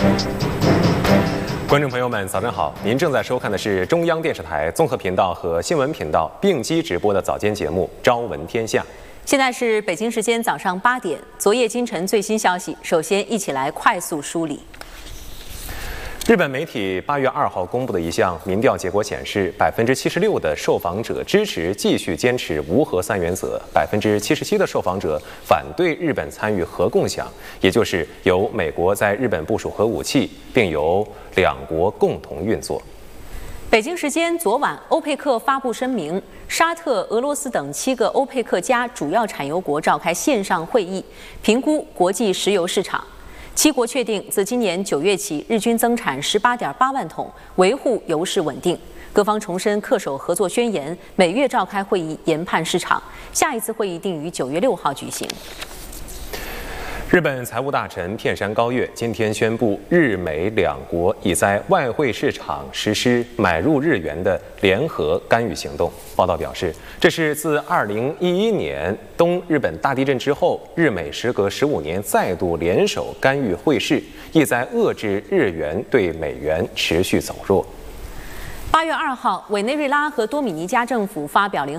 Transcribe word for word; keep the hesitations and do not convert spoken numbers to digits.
观众朋友们，早上好！您正在收看的是中央电视台综合频道和新闻频道并机直播的早间节目《朝闻天下》。 现在是北京时间早上八点，昨夜今晨最新消息，首先一起来快速梳理。日本媒体八月二号公布的一项民调结果显示，百分之七十六的受访者支持继续坚持无核三原则，百分之七十七的受访者反对日本参与核共享，也就是由美国在日本部署核武器，并由两国共同运作。北京时间昨晚，欧佩克发布声明，沙特、俄罗斯等七个欧佩克加主要产油国召开线上会议，评估国际石油市场。七国确定自今年九月起，日均增产十八点八万桶，维护油市稳定。各方重申恪守合作宣言，每月召开会议研判市场。下一次会议定于九月六号举行。日本财务大臣片山高月今天宣布，日美两国已在外汇市场实施买入日元的联合干预行动。报道表示，这是自二零一一年东日本大地震之后，日美时隔十五年再度联手干预汇市，意在遏制日元对美元持续走弱。八月二号，委内瑞拉和多米尼加政府发表联合